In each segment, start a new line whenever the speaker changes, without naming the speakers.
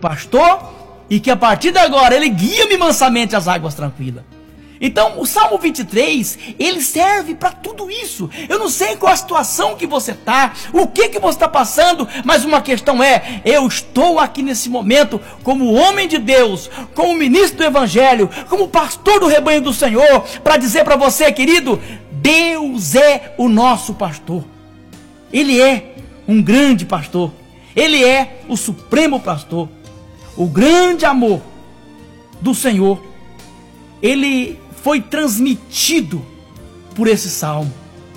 pastor e que a partir de agora ele guia-me mansamente às águas tranquilas. Então o Salmo 23, ele serve para tudo isso. Eu não sei qual a situação que você está, o que você está passando, mas uma questão é: eu estou aqui nesse momento como homem de Deus, como ministro do Evangelho, como pastor do rebanho do Senhor, para dizer para você, querido, Deus é o nosso pastor. Ele é um grande pastor, Ele é o supremo pastor. O grande amor do Senhor, ele foi transmitido por esse salmo,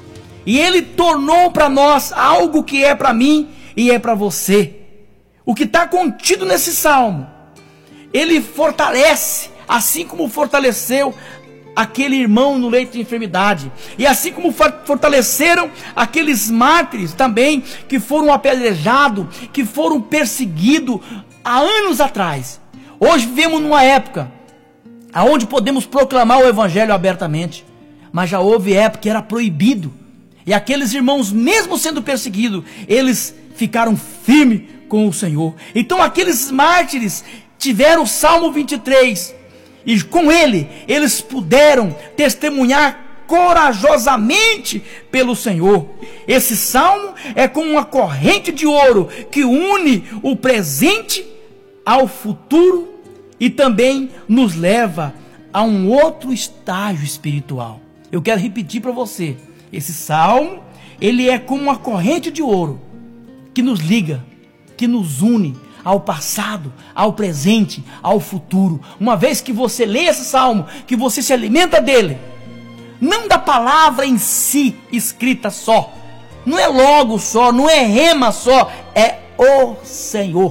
e ele tornou para nós algo que é para mim e é para você. O que está contido nesse salmo, ele fortalece, assim como fortaleceu aquele irmão no leito de enfermidade, e assim como fortaleceram aqueles mártires também, que foram apedrejados, que foram perseguidos há anos atrás. Hoje vivemos numa época aonde podemos proclamar o Evangelho abertamente, mas já houve época que era proibido, e aqueles irmãos, mesmo sendo perseguidos, eles ficaram firmes com o Senhor. Então aqueles mártires tiveram o Salmo 23, e com ele, eles puderam testemunhar corajosamente pelo Senhor. Esse salmo é como uma corrente de ouro que une o presente ao futuro e também nos leva a um outro estágio espiritual. Eu quero repetir para você: esse salmo, ele é como uma corrente de ouro que nos liga, que nos une ao passado, ao presente, ao futuro. Uma vez que você lê esse salmo, que você se alimenta dele, não da palavra em si escrita só, não é logo só, não é rema só, é o Senhor,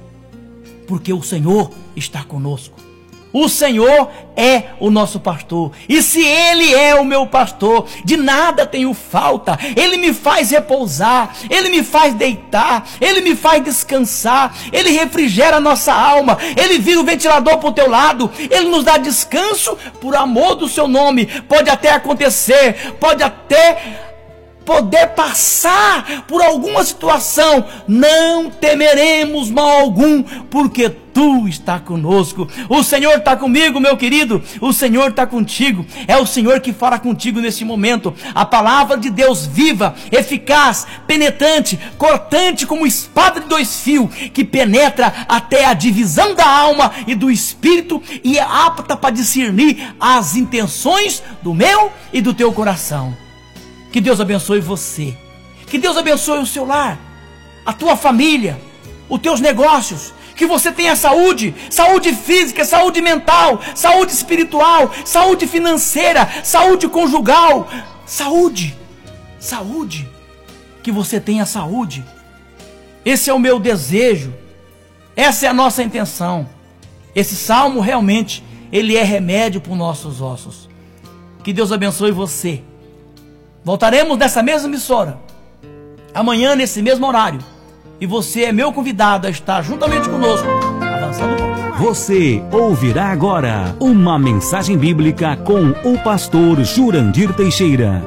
porque o Senhor está conosco. O Senhor é o nosso pastor, e se Ele é o meu pastor, de nada tenho falta. Ele me faz repousar, Ele me faz deitar, Ele me faz descansar, Ele refrigera a nossa alma, Ele vira o ventilador para o teu lado, Ele nos dá descanso por amor do seu nome. Pode até acontecer, pode até poder passar por alguma situação, não temeremos mal algum, porque tu está conosco. O Senhor está comigo, meu querido, o Senhor está contigo. É o Senhor que fala contigo nesse momento. A palavra de Deus viva, eficaz, penetrante, cortante como espada de dois fios, que penetra até a divisão da alma e do espírito, e é apta para discernir as intenções do meu e do teu coração. Que Deus abençoe você, que Deus abençoe o seu lar, a tua família, os teus negócios, que você tenha saúde, saúde física, saúde mental, saúde espiritual, saúde financeira, saúde conjugal, saúde, que você tenha saúde. Esse é o meu desejo, essa é a nossa intenção. Esse salmo realmente, ele é remédio para os nossos ossos. Que Deus abençoe você. Voltaremos nessa mesma emissora amanhã nesse mesmo horário, e você é meu convidado a estar juntamente conosco, avançando um pouquinho mais.
Você ouvirá agora uma mensagem bíblica com o pastor Jurandir Teixeira.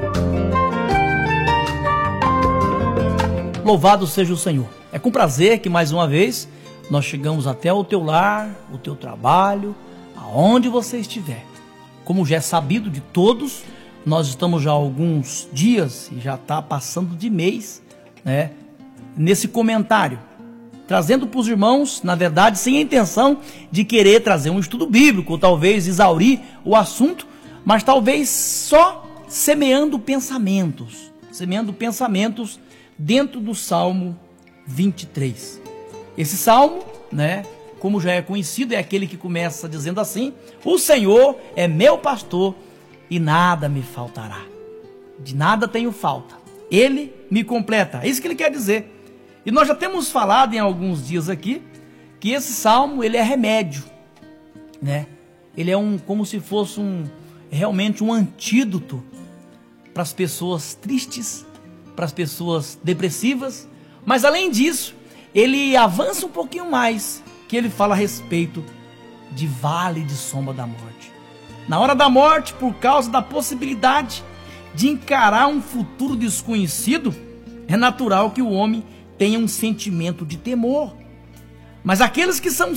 Louvado seja o Senhor. É com prazer que mais uma vez nós chegamos até o teu lar, o teu trabalho, aonde você estiver. Como já é sabido de todos, nós estamos já há alguns dias, e já está passando de mês, né, nesse comentário, trazendo para os irmãos, na verdade, sem a intenção de querer trazer um estudo bíblico, ou talvez exaurir o assunto, mas talvez só semeando pensamentos dentro do Salmo 23. Esse salmo, né, como já é conhecido, é aquele que começa dizendo assim: o Senhor é meu pastor e nada me faltará. De nada tenho falta, Ele me completa. É isso que ele quer dizer. E nós já temos falado em alguns dias aqui que esse salmo, ele é remédio, né? Ele é como se fosse realmente um antídoto para as pessoas tristes, para as pessoas depressivas. Mas além disso, ele avança um pouquinho mais, que ele fala a respeito de vale de sombra da morte. Na hora da morte, por causa da possibilidade de encarar um futuro desconhecido, é natural que o homem tenha um sentimento de temor. Mas aqueles que são